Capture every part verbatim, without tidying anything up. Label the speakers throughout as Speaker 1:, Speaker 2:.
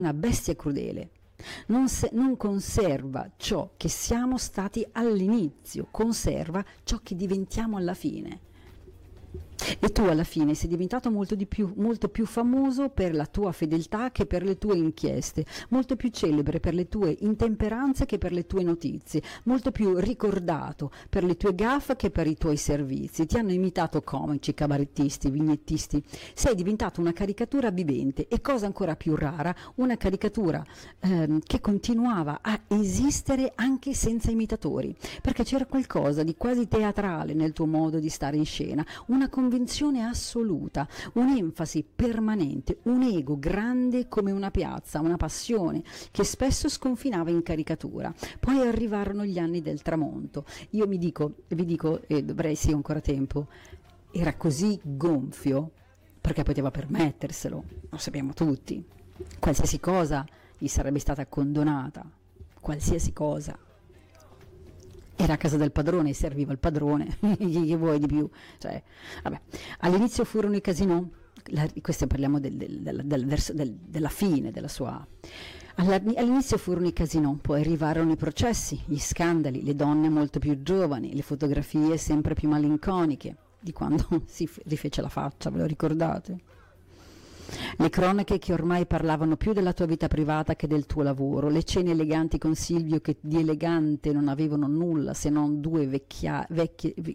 Speaker 1: una bestia crudele. Non, se, non conserva ciò che siamo stati all'inizio, conserva ciò che diventiamo alla fine. E tu alla fine sei diventato molto, di più, molto più famoso per la tua fedeltà che per le tue inchieste, molto più celebre per le tue intemperanze che per le tue notizie, molto più ricordato per le tue gaffe che per i tuoi servizi. Ti hanno imitato comici, cabarettisti, vignettisti. Sei diventato una caricatura vivente e, cosa ancora più rara, una caricatura ehm, che continuava a esistere anche senza imitatori, perché c'era qualcosa di quasi teatrale nel tuo modo di stare in scena, una convinzione assoluta, un'enfasi permanente, un ego grande come una piazza, una passione che spesso sconfinava in caricatura. Poi arrivarono gli anni del tramonto. Io mi dico, vi dico, e dovrei sì ancora tempo, era così gonfio perché poteva permetterselo, lo sappiamo tutti. Qualsiasi cosa gli sarebbe stata condonata, qualsiasi cosa. Era a casa del padrone, serviva il padrone, che vuoi di più? Cioè, vabbè. All'inizio furono i casinò, la, questo parliamo del, del, del, del verso, del, della fine della sua... All'inizio furono i casinò, poi arrivarono i processi, gli scandali, le donne molto più giovani, le fotografie sempre più malinconiche di quando si rifece la faccia, ve lo ricordate? Le cronache che ormai parlavano più della tua vita privata che del tuo lavoro, le cene eleganti con Silvio che di elegante non avevano nulla se non due vecchia, vecchie... Vi...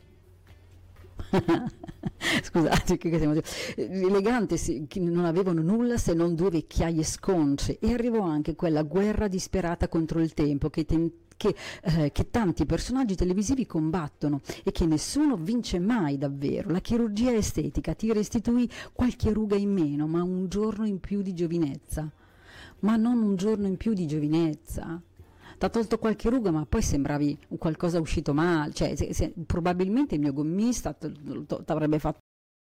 Speaker 1: Scusate, che siamo... elegante sì, non avevano nulla se non due vecchiaie sconce, e arrivò anche quella guerra disperata contro il tempo che tentava Che, eh, che tanti personaggi televisivi combattono e che nessuno vince mai davvero. La chirurgia estetica ti restituì qualche ruga in meno, ma un giorno in più di giovinezza. Ma non un giorno in più di giovinezza. T'ha tolto qualche ruga, ma poi sembravi qualcosa uscito male. Cioè, se, se, probabilmente il mio gommista t'avrebbe fatto